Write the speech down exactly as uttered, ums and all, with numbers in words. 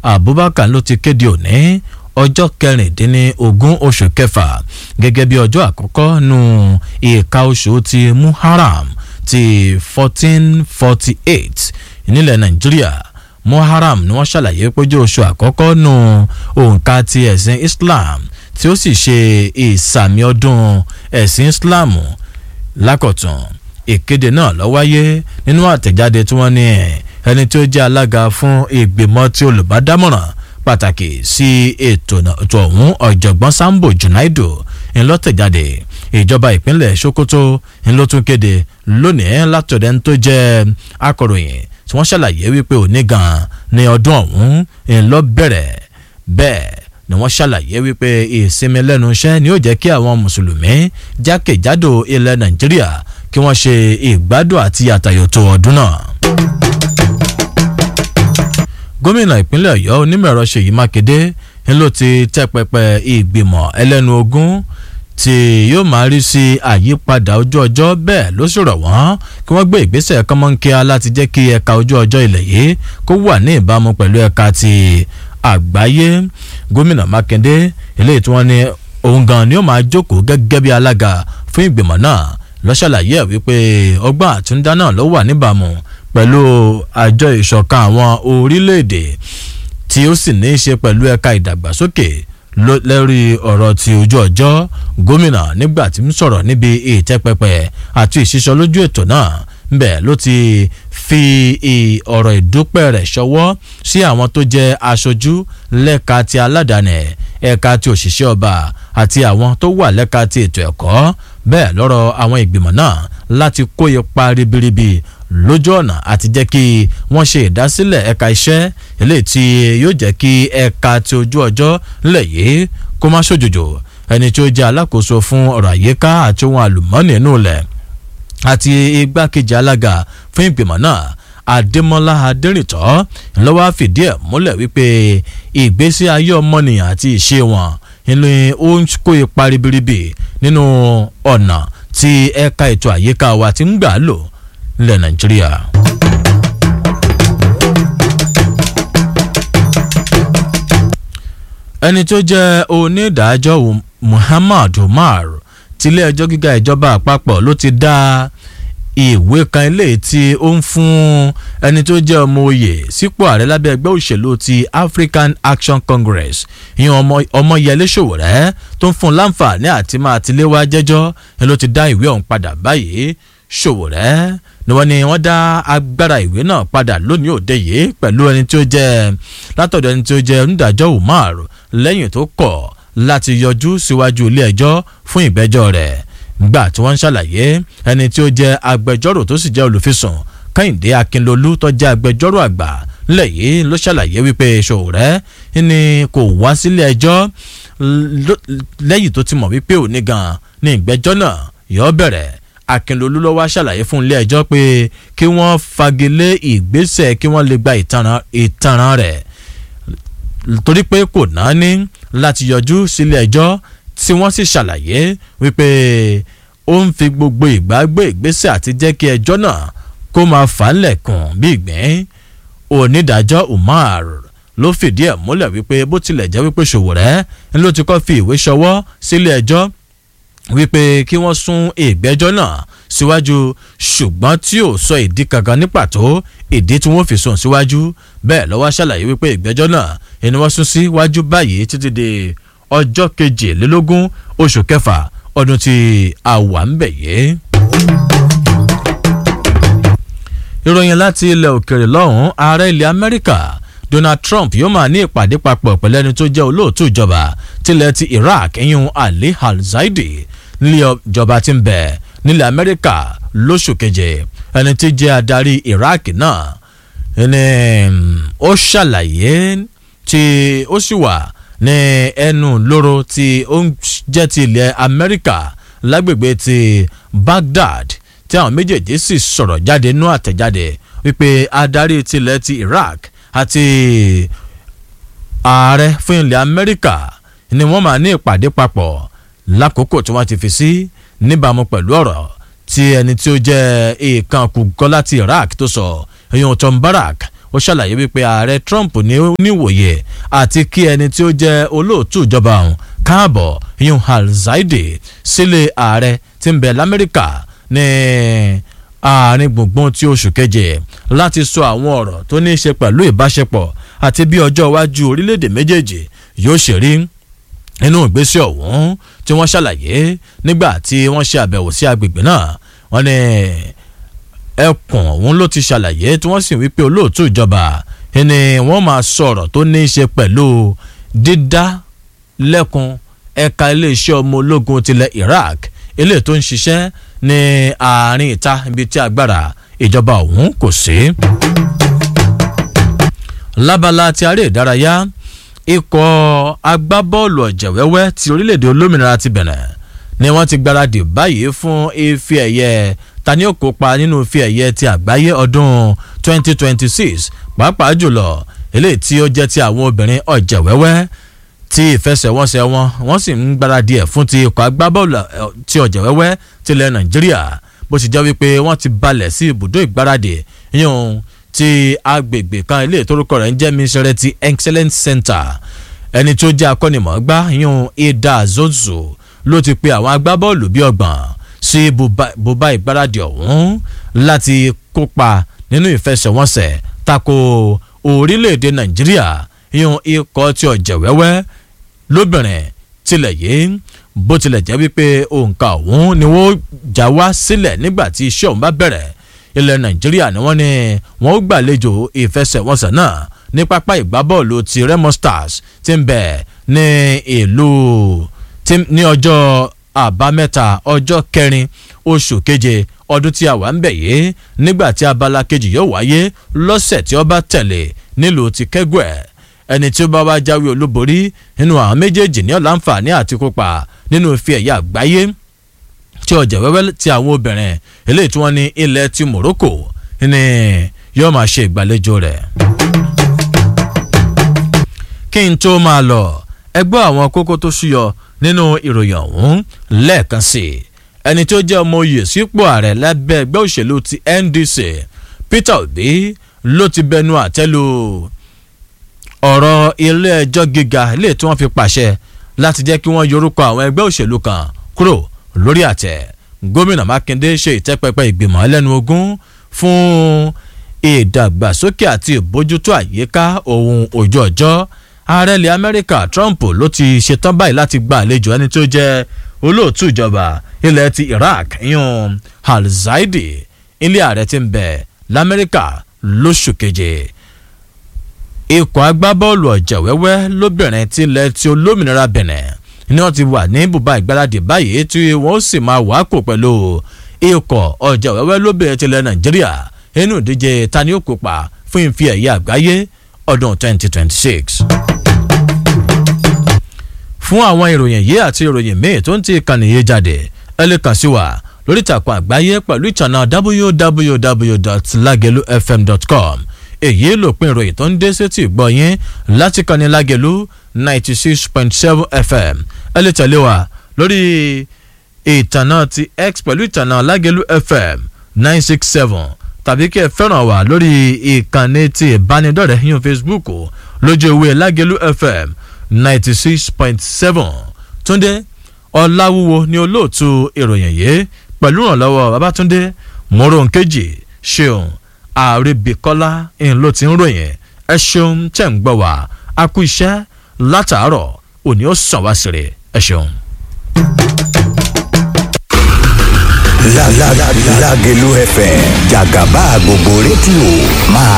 Abubakar ló ti kéde òní ọjọ́ kẹrìndínlógún oṣù kẹfà gẹ́gẹ́ bí ọjọ́ àkọ́kọ́ nù ìka oṣù ti Muharram ti fourteen forty eight nílẹ̀ Nàìjíríà. Muharram ni wọ́n ṣàlàyé péjọ oṣù àkọ́kọ́ nù òǹkà ti ẹ̀sìn Islam tí ó sì ṣe ìsàmì ọdún ẹ̀sìn Islam lákọ̀tún. Ìkéde náà ló wáyé nínú àtẹ̀jáde tí wọ́n ní ẹni tí ó jẹ́ alága fún ìgbìmọ̀ tí olùbádámọ̀ràn pàtàkì sí ètò ọ̀hún ọ̀jọ̀gbọ́n Sambo Junaidu ńlọ́tẹ̀jáde. Ìjọba ìpínlẹ̀ Sokoto ńlọ tún kéde lónìí látọ̀dẹ̀ tó jẹ́ akọ̀ròyìn tí wọ́n ṣàlàyé wípé òní gan ni ọdún ọ̀hún ńlọ bẹ̀rẹ̀. Bẹ́ẹ̀ ni wọ́n ṣàlàyé wípé ìsinmi lẹ́nu iṣẹ́ ni ó jẹ́ kí àwọn mùsùlùmí jákèjádò ilẹ̀ Nàìjíríà kí wọ́n ṣe ìgbádùn àti àtàyòtò ọdún náà. Gómìnà ìpínlẹ̀ Ọ̀yọ́ onímọ̀-ẹ̀rọ Ṣèyí Mákindé ńlọ ti tẹ́ pẹpẹ ìgbìmọ̀ ẹlẹ́nu ogún tí yóò máa rí sí àyípadà ojú ọjọ́. Bẹ́ẹ̀ ló sì rọ̀ wọ́n kí wọ́n gbé ìgbésẹ̀ kọ́mọ́nkíá láti jẹ́ kí ẹ̀ka ojú ọjọ́ ilẹ̀ yìí kó wà ní ìbámu pẹ̀lú ẹ̀ka ti àgbáyé. Gómìnà Mákindé eléyìí tí wọ́n ní òun gan ni ó máa jókòó gẹ́gẹ́ bí alága fún ìgbìmọ̀ náà ló ṣàlàyé wípé ọgbọ́n àtúndá náà ló wà níbàámu pẹ̀lú àjọ ìṣọ̀kan àwọn orílẹ̀-èdè tí ó sì ní í ṣe pẹ̀lú ẹ̀ka ìdàgbàsókè lórí ọ̀rọ̀ ti ojú ọjọ́. Gómìnà nígbà tí ń sọ̀rọ̀ níbi ìtẹ́pẹpẹ àti ìṣiṣọ́ lójú ètò náà ńbẹ̀ ló ti fi ọ̀rọ̀ ìdúpẹ́ rẹ̀ ṣọwọ́ sí àwọn tó jẹ́ aṣojú lẹ́ka ti aládàáni, ẹ̀ka ti òṣìṣẹ́ ọba àti àwọn tó wà lẹ́ka ti ètò ẹ̀kọ́. Bẹ́ẹ̀ lọ́rọ̀ àwọn ìgbìmọ̀ náà láti kó ipa ribiribi lójú ọ̀nà àti jẹ́ kí wọ́n ṣe ìdásílẹ̀ ẹ̀ka iṣẹ́ eléyìí tí yóò jẹ́ kí ẹ̀ka ti ojú ọjọ́ ńlẹ̀ yìí kó má ṣòjòjò. Ẹni tí ó jẹ́ alákòóso fún ọ̀rọ̀ àyíká àti ohun àlùmọ́ọ́nì inú ilẹ̀ àti igbákejì alága fún ìgbìmọ̀ náà Adémọ́lá Adérìntọ́ ló wá fìdí ẹ̀ múlẹ̀ wípé ìgbésí ayé ọmọnìyàn àti ìṣe wọn ni ó ń kó ipa ribiribi nínú ọ̀nà tí ẹ̀ka ètò àyíká wa ti ń gbà lò nílẹ̀ Nàìjíríà. Ẹni tó jẹ́ onídàájọ́ Muhammad Umar tilé ẹjọ́ gíga ìjọba àpapọ̀ ló ti dá ìwé kan eléyìí tí ó ń fún ẹni tó jẹ́ ọmọ oyè sípò ààrẹ lábẹ́ ẹgbẹ́ òṣèlú ti African Action Congress ìyẹn Ọmọyẹlé Sowore tó ń fún láǹfààní àti máa tiléwá jẹ́jọ́ ni ló ti dá ìwé ọ̀hún padà báyìí. Sowore ni wọ́n ní wọ́n dá agbára ìwé náà padà lónìí òde yìí pẹ̀lú ẹni tí ó jẹ́ látọ̀dọ̀ ẹni tí ó jẹ́ onídàájọ́ Umar lẹ́yìn tó kọ̀ láti yọjú síwájú ilé ẹjọ́ fún ìgbẹ́jọ́ rẹ̀. Gbà tí wọ́n ń ṣàlàyé ẹni tí ó jẹ́ agbẹjọ́rò tó sì jẹ́ olùfisùn Kẹ́hìndé Akínlolú tó jẹ́ agbẹjọ́rò àgbà lẹ́yìn ló ṣàlàyé wípé Sowore ni kò wá sílé ẹjọ́ lẹ́yìn tó ti mọ̀ wípé òní gan ni ìgbẹ́jọ́ náà yóò bẹ̀rẹ̀. Akínlolú ló wá ṣàlàyé fún ilé ẹjọ́ pé kí wọ́n fagilé ìgbésẹ̀ kí wọ́n lè gba ìtanràn rẹ̀ torí pé kò náà ní láti yọjú sílé ẹjọ́ tí wọ́n sì ṣàlàyé wípé ó ń fi gbogbo ìgbà gbé ìgbésẹ̀ àti jẹ́ kí ẹjọ́ náà kó máa fà á lẹ̀kùn bí ìgbín. Onídàájọ́ Umar ló fìdí ẹ̀ múlẹ̀ wípé bó tilẹ̀ jẹ́ wípé Sowore ló ti kọ́ fi ìwé ṣọwọ́ sílé ẹjọ́ wípé kí wọ́n sún ìgbẹ́jọ́ náà síwájú ṣùgbọ́n tí ò sọ ìdí kankan ní pàtó ìdí tí wọ́n fi sún síwájú. Bẹ́ẹ̀ ló wá ṣàlàyé wípé ìgbẹ́jọ́ náà ni wọ́n sún síwájú báyìí títí di ọjọ́ kejìlélógún oṣù kẹfà ọdún tí a wà ń bẹ̀ yé. Ìròyìn láti ilẹ̀ òkèèrè lọ́hùn-ún ààrẹ ilẹ̀ Amẹ́ríkà Donald Trump yóò máa ní ìpàdé papọ̀ pẹ̀lú ẹni tó jẹ́ olóòtú ìjọba tilẹ̀ ti Iraq ẹ̀yìn Ali al-Zaidi nílé ìjọba tí ń bẹ nílẹ̀ Amẹ́ríkà lóṣù keje. Ẹni tí jẹ́ adarí Iraq náà ni ó ṣàlàyé tí ó sì wà ní ẹnu lóró tí ó ń jẹ́ ti ilẹ̀ Amẹ́ríkà lágbègbè ti Baghdad tí àwọn méjèèjì sì sọ̀rọ̀ jáde nú àtẹ̀jáde wípé adarí tilẹ̀ ti Iraq àti ààrẹ fún ilẹ̀ Amẹ́ríkà ni wọ́n máa ní ìpàdé papọ̀ lákòókò tí wọ́n ti fi sí níbàámu pẹ̀lú ọ̀rọ̀ tí ẹni tí ó jẹ́ ìkan kùgọ́ láti Iraq tó sọ ẹ̀yìn Tom Barak ó ṣàlàyé wípé ààrẹ Trump ní níwòye àti kí ẹni tí ó jẹ́ olóòtú ìjọba ọ̀hún káàbọ̀ yun al-Zaidi sílé ààrẹ tí ń bẹ l'Amẹ́ríkà ní àárín gbùngbùn tí oṣù keje láti sọ àwọn ọ̀rọ̀ tó ní í ṣe pẹ̀lú ìbáṣepọ̀ àti bí ọjọ́ iwájú orílẹ̀-èdè méjèèjì yóò ṣe rí nínú ìgbésẹ̀ ọ̀hún tí wọ́n ṣàlàyé nígbà tí wọ́n ṣe àbẹ̀wò sí agbègbè náà. wọ́n ní ẹkùn ọ̀hún ló ti ṣàlàyé tí wọ́n sì wípé olóòtú ìjọba ni wọ́n máa sọ̀rọ̀ tó ní í ṣe pẹ̀lú dídá lẹ́kùn ẹ̀ka iléeṣẹ́ ọmọ ológun tilẹ̀ Iraq eléyìí tó ń ṣiṣẹ́ ní àárín ìta ibi tí agbára ìjọba ọ̀hún kò sí. lábala ti aré ìdárayá ikọ̀ agbábọ́ọ̀lù ọ̀jẹ̀wẹ́wẹ́ ti orílẹ̀-èdè olómìnira ti Benin ni wọ́n ti gbáradì báyìí fún ife ẹ̀yẹ tani ó kópa nínú ife ẹ̀yẹ ti àgbáyé ọdún twenty twenty-six pàápàá jùlọ eléyìí tí ó jẹ́ ti àwọn obìnrin ọ̀jẹ̀wẹ́wẹ́ tí ìfẹsẹ̀wọnsẹ̀ wọn wọ́n sì ń gbáradì ẹ̀ fún ti ikọ̀ agbábọ́ọ̀lù ti ọ̀jẹ̀wẹ́wẹ́ tilẹ̀ Nàìjíríà bó ti jẹ́ wípé wọ́n ti balẹ̀ sí ibùdó ìgbáradì yíyún ti agbègbè kan ilé ìtorúkọ rẹ̀ ń jẹ́ mísẹ́rẹ́ ti Excellence Center. ẹni tó jẹ́ akọ́nimọ̀ọ́gbá yíyún Ida Zozo ló ti pe àwọn agbábọ́ọ̀lù bíi ọgbọ̀n sí bùbá ìgbáradì ọ̀hún láti kópa nínú ìfẹsẹ̀wọnsẹ̀ tako orílẹ̀-èdè Nàìjíríà yíyún ikọ̀ tí ọ̀jẹ̀wẹ́wẹ́ lóbìnrin tilẹ̀ yìí bó tilẹ̀ jẹ́ wípé òǹkà ọ̀hún ni wọ́n já wá sílẹ̀ nígbà tí iṣẹ́ ọ̀hún bá bẹ̀rẹ̀. ilẹ̀ Nàìjíríà ni wọ́n ní wọ́n ó gbàlejò ìfẹsẹ̀wọnsẹ̀ náà ní pápá ìgbábọ́ọ̀lù ti Remo Stars tí ń bẹ ní ìlú ní ọjọ́ àbámẹ́ta ọjọ́ kẹrin oṣù keje ọdún tí a wà ń bẹ̀ yìí nígbà tí abala kejì yóò wáyé lọ́sẹ̀ tí ó bá tẹ̀lé nílùú ti Kẹ́gbẹ́. ẹni tí ó bá wá jáwé olúborí nínú àwọn méjèèjì ní ọ̀làǹfààní àti kópa nínú ife ẹ̀yẹ àgbáyé tí ọ̀jẹ̀wẹ́wẹ́ ti àwọn obìnrin eléyìí tí wọ́n ní ilẹ̀ ti Morocco ní yóò máa ṣe ìgbàlejò rẹ̀. kí n tó máa lọ ẹ gbọ́ àwọn kókó tó ṣúyọ nínú ìròyìn ọ̀hún lẹ́ẹ̀kan sí i. ẹni tó jẹ́ ọmọ oyè sípò ààrẹ lábẹ́ ẹgbẹ́ òṣèlú ti N D C Peter Obi ló ti bẹnu àtẹ́lu ọ̀rọ̀ ilé ẹjọ́ gíga ilé tí wọ́n fi pàṣẹ láti jẹ́ kí wọ́n yorúkọ àwọn ẹgbẹ́ òṣèlú kan kúrò lórí àtẹ. gómìnà Mákindé ṣe ìtẹ́pẹpẹ ìgbìmọ̀ ẹlẹ́nu ogún fún ìdàgbàsókè àti ìbójútó àyíká ohun ojú ọjọ́. ààrẹ ilẹ̀ Amẹ́ríkà Trump ló ti ṣetán báyìí láti gba àlejò ẹni tó jẹ́ olóòtú ìjọba ilẹ̀ ti Iraq yun al-Zaidi ilé ààrẹ tí ń bẹ l'Amẹ́ríkà lóṣù keje. ikọ̀ agbábọ́ọ̀lù ọ̀jẹ̀wẹ́wẹ́ lóbìnrin tilẹ̀ ti olómìnira Benin ni wọ́n ti wà ní bùbá ìgbáradì báyìí tí wọ́n sì máa wà kó pẹ̀lú ikọ̀ ọ̀jẹ̀wẹ́wẹ́ lóbìnrin tilẹ̀ Nàìjíríà nínú ìdíje tani ó kópa fún ife ẹ̀yẹ àgbáyé ọdún twenty twenty-six. fún àwọn ìròyìn yìí àti ìròyìn míì tó ń ti ìkànnì yìí jáde ẹ lè kàn sí wa lórí ìtàkùn àgbáyé pẹ̀lú ìtànà w w w dot lagelu f m dot com. èyí lópin ìròyìn tó ń dé sétí ìgbọ́ yín láti kànnì Lágẹ̀lú ninety six point seven f m. ẹ lè tẹ̀lé wa lórí ìtànà ti X pẹ̀lú ìtànà Lágẹ̀lú f m nine six seven tàbí kí ẹ fẹ́ràn wa lórí ìkànnì ti ìbánidọ́rẹ̀ẹ́ yín Facebook lójú ewé Lágẹ̀lú f m ninety six point seven. Túndé Ọláwúwo ni olóòtú ìròyìn yìí pẹ̀lú ìrànlọ́wọ́ Babátúndé Mọ́rọ̀ǹkejì ṣeun Àrèbíkọ́lá ń ló ti ń ròyìn. ẹ ṣeun tẹ̀ ń gbọ́ wá a kú iṣẹ́ látàárọ̀ òní ó sàn wá sí rẹ̀ ẹ ṣeun. Lágẹ̀lú F M jàgàbá gbogbo rédíò máa.